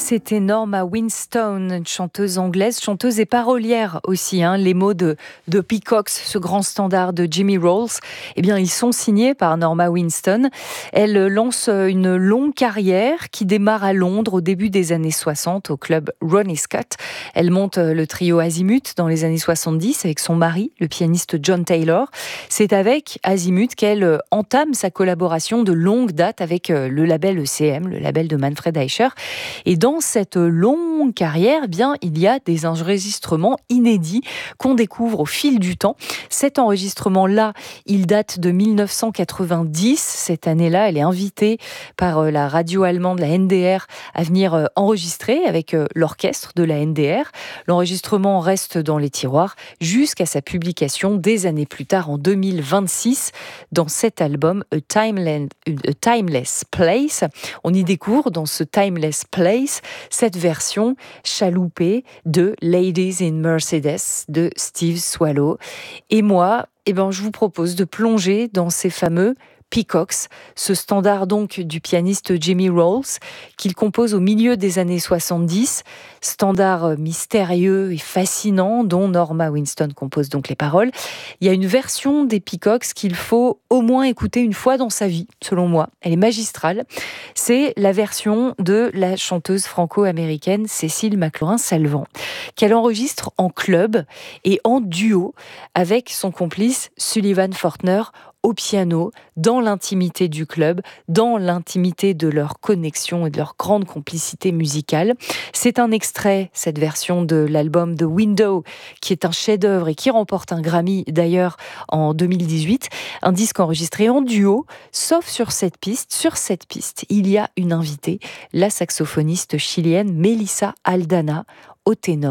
C'était Norma Winstone, une chanteuse anglaise, chanteuse et parolière aussi. Les mots de Peacocks, ce grand standard de Jimmy Rolls, ils sont signés par Norma Winstone. Elle lance une longue carrière qui démarre à Londres au début des années 60 au club Ronnie Scott. Elle monte le trio Azimuth dans les années 70 avec son mari, le pianiste John Taylor. C'est avec Azimuth qu'elle entame sa collaboration de longue date avec le label ECM, le label de Manfred Eicher. Et dans cette longue carrière, il y a des enregistrements inédits qu'on découvre au fil du temps. Cet enregistrement-là, il date de 1990. Cette année-là, elle est invitée par la radio allemande, la NDR, à venir enregistrer avec l'orchestre de la NDR. L'enregistrement reste dans les tiroirs jusqu'à sa publication des années plus tard, en 2026, dans cet album A Timeless Place. On y découvre dans ce Timeless Place cette version chaloupée de Ladies in Mercedes de Steve Swallow. Et moi, je vous propose de plonger dans ces fameux Peacocks, ce standard donc du pianiste Jimmy Rolls, qu'il compose au milieu des années 70, standard mystérieux et fascinant dont Norma Winstone compose donc les paroles. Il y a une version des Peacocks qu'il faut au moins écouter une fois dans sa vie, selon moi. Elle est magistrale. C'est la version de la chanteuse franco-américaine Cécile McLorin-Salvant, qu'elle enregistre en club et en duo avec son complice Sullivan Fortner au piano, dans l'intimité du club, dans l'intimité de leur connexion et de leur grande complicité musicale. C'est un extrait, cette version de l'album The Window, qui est un chef-d'œuvre et qui remporte un Grammy d'ailleurs en 2018. Un disque enregistré en duo, sauf sur cette piste. Sur cette piste, il y a une invitée, la saxophoniste chilienne Melissa Aldana, au ténor.